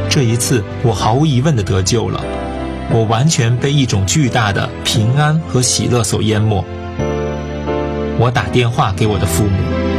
这一次我毫无疑问地得救了，我完全被一种巨大的平安和喜乐所淹没。我打电话给我的父母，